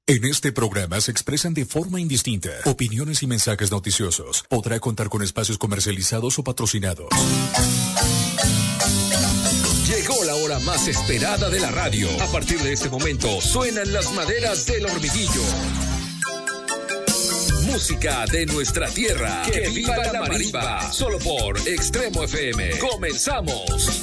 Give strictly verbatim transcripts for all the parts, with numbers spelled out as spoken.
En este programa se expresan de forma indistinta opiniones y mensajes noticiosos. Podrá contar con espacios comercializados o patrocinados. Llegó la hora más esperada de la radio. A partir de este momento suenan las maderas del Hormiguillo. Música de nuestra tierra. Que, que viva la marimba. Solo por Extremo F M. Comenzamos.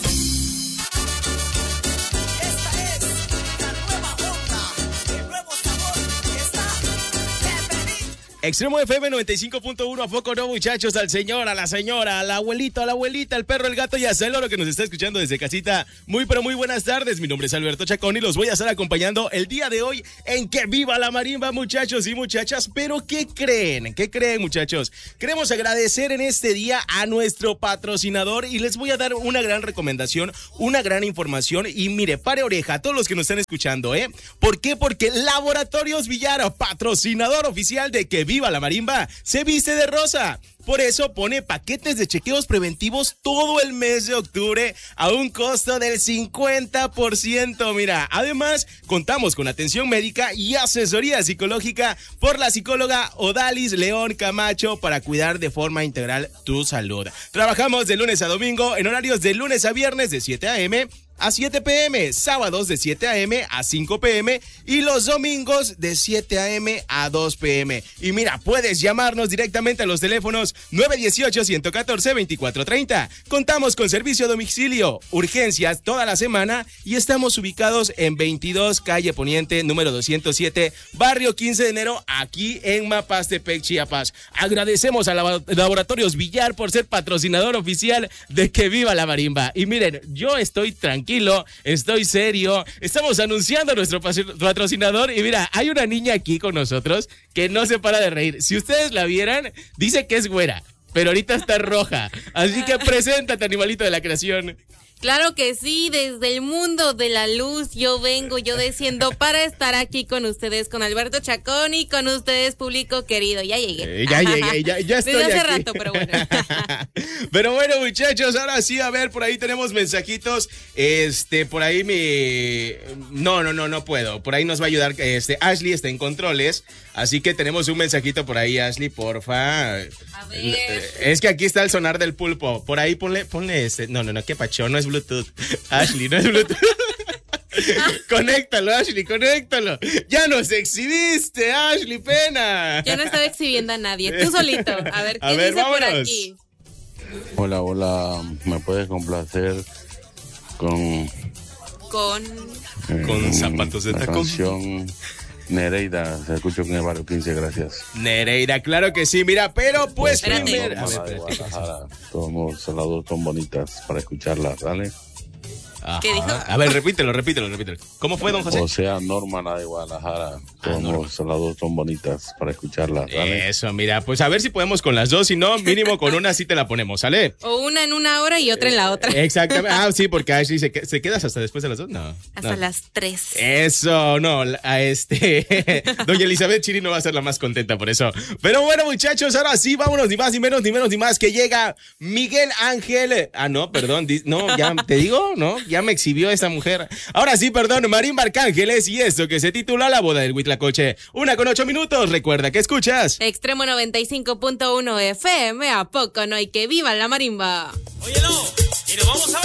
Extremo F M noventa y cinco punto uno, ¿a poco no, muchachos? Al señor, a la señora, al abuelito, a la abuelita, al perro, el gato y hasta el loro que nos está escuchando desde casita. Muy, pero muy buenas tardes. Mi nombre es Alberto Chacón y los voy a estar acompañando el día de hoy en Que Viva la Marimba, muchachos y muchachas. Pero, ¿qué creen? ¿Qué creen, muchachos? Queremos agradecer en este día a nuestro patrocinador y les voy a dar una gran recomendación, una gran información. Y mire, pare oreja a todos los que nos están escuchando, ¿eh? ¿Por qué? Porque Laboratorios Villar, patrocinador oficial de Que Viva la Marimba, se viste de rosa. Por eso pone paquetes de chequeos preventivos todo el mes de octubre a un costo del cincuenta por ciento. Mira, además contamos con atención médica y asesoría psicológica por la psicóloga Odalis León Camacho para cuidar de forma integral tu salud. Trabajamos de lunes a domingo en horarios de lunes a viernes de siete a eme a siete pe eme, sábados de siete a eme a cinco pe eme y los domingos de siete a eme a dos pe eme. Y mira, puedes llamarnos directamente a los teléfonos nueve uno ocho, uno uno cuatro, dos cuatro tres cero. Contamos con servicio a domicilio, urgencias toda la semana y estamos ubicados en veintidós calle Poniente, número doscientos siete, barrio quince de enero, aquí en Mapastepec, Chiapas. Agradecemos a Laboratorios Villar por ser patrocinador oficial de Que Viva la Marimba. Y miren, yo estoy tranquilo. Tranquilo, estoy serio. Estamos anunciando a nuestro patrocinador y mira, hay una niña aquí con nosotros que no se para de reír. Si ustedes la vieran, dice que es güera, pero ahorita está roja. Así que preséntate, animalito de la creación. Claro que sí, desde el mundo de la luz yo vengo, yo desciendo para estar aquí con ustedes, con Alberto Chacón y con ustedes, público querido. Ya llegué. Eh, ya llegué, ya, ya estoy desde hace aquí. rato, pero bueno. Pero bueno, muchachos, ahora sí, a ver, por ahí tenemos mensajitos. Este, por ahí mi... No, no, no, no puedo. Por ahí nos va a ayudar, este, Ashley está en controles, así que tenemos un mensajito por ahí, Ashley, porfa. A ver. Es que aquí está el sonar del pulpo. Por ahí ponle, ponle este... No, no, no, qué pacho, no es Bluetooth. Ashley, no es Bluetooth. Conéctalo, Ashley, conéctalo. Ya nos exhibiste, Ashley, pena. Yo no estaba exhibiendo a nadie, tú solito. A ver, ¿qué a ver, dice vámonos por aquí? Hola, hola, ¿me puedes complacer con... Con... Eh, con zapatos de la tacón? Canción Nereida, se escucha en el barrio quince, gracias. Nereida, claro que sí, mira, pero pues Espérate. primero... Norma de Guadalajara, todos las dos son bonitas para escucharlas, ¿vale? Ajá. ¿Qué dijo? A ver, repítelo, repítelo, repítelo. ¿Cómo fue, don José? O sea, Norma, la de Guadalajara, todos Norma. las dos son bonitas para escucharlas, ¿vale? Eso, mira, pues a ver si podemos con las dos, si no, mínimo con una sí te la ponemos, ¿sale? O una en una hora y otra en la otra. Exactamente. Ah, sí, porque Ashley se, que- se quedas hasta después de las dos, no. Hasta no. las tres. Eso, no, a este, doña Elizabeth Chiri no va a ser la más contenta por eso. Pero bueno, muchachos, ahora sí, vámonos, ni más, ni menos, ni menos, ni más, que llega Miguel Ángel. Ah, no, perdón, di- no, ya te digo, no, ya me exhibió esta mujer. Ahora sí, perdón, Marín Arcángeles y esto que se titula La Boda del Huitlacoche. Una con ocho minutos, recuerda que escuchas. Extremo noventa y cinco punto uno F M, ¿a poco no? Y que viva la marimba. Oye, no, y nos vamos a ver.